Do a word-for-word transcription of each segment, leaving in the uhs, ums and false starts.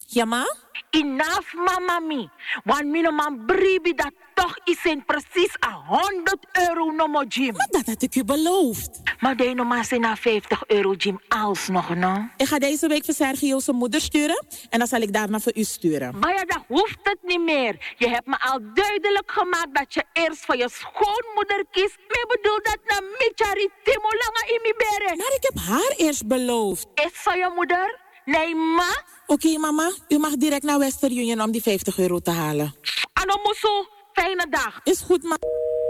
Ja, ma? Enough, mama mi. Want mijn man bribi dat toch is in precies a honderd euro no mo gym. Maar dat had ik u beloofd. Maar de no maar zijn na vijftig euro gym alsnog, no? Ik ga deze week voor Sergio zijn moeder sturen. En dan zal ik daarna voor u sturen. Maar ja, dat hoeft het niet meer. Je hebt me al duidelijk gemaakt dat je eerst voor je schoonmoeder kiest. Ik bedoel dat na michari timo langa in mi bere. Maar ik heb haar eerst beloofd. Is zo je moeder? Nee, ma? Oké, okay, mama. U mag direct naar Western Union om die vijftig euro te halen. Ano moeso. Fijne dag. Is goed, ma.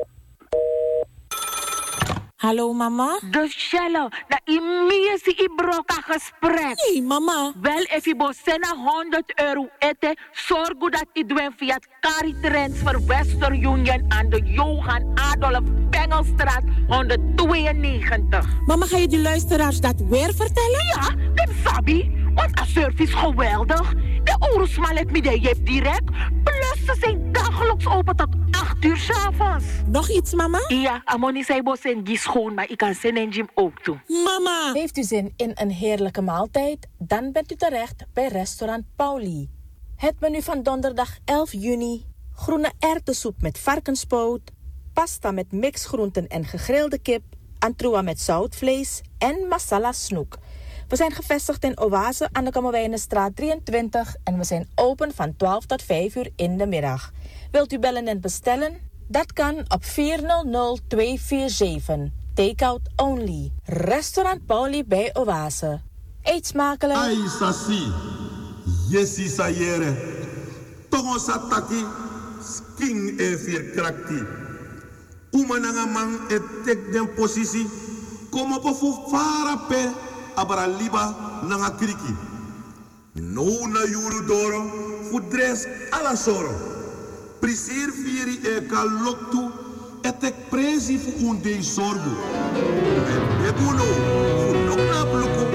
Hallo, mama? Dus Shello, na imie si ibroka gesprek. Nee, mama. Wel, if je bosena honderd euro ete, zorg dat je doet via het Cari Transfer Western Union aan de Johan Adolf Bengelstraat honderdtweeënnegentig. Mama, ga je die luisteraars dat weer vertellen? Ja, dat sabi. Want de service is geweldig. De Oerusma let me de je direct. Plus ze zijn dagelijks open tot acht uur 's avonds. Nog iets, mama? Ja, Amoni zei bos en die schoon, maar ik kan zijn en gym ook doen. Mama! Heeft u zin in een heerlijke maaltijd? Dan bent u terecht bij restaurant Pauli. Het menu van donderdag elf juni. Groene erwtensoep met varkenspoot. Pasta met mixgroenten en gegrilde kip. Antroa met zoutvlees en masala snoek. We zijn gevestigd in Oase aan de Kammerwijnenstraat drieëntwintig en we zijn open van twaalf tot vijf uur in de middag. Wilt u bellen en bestellen? Dat kan op vier nul nul twee vier zeven. Takeout only. Restaurant Pauli bij Oase. Eet smakelijk. Ai sasi, yesi sayere. Tongo sataki, sking e vier krakti. Umananga man et tek den posisi. Kom op fu farape. Abara liba nanga kriki. No na yuru doro, fu dress ala soro. Prisir fieri e kaloktu, etek presi fu un dei sorgo. En ebuno, fu nokna bluko,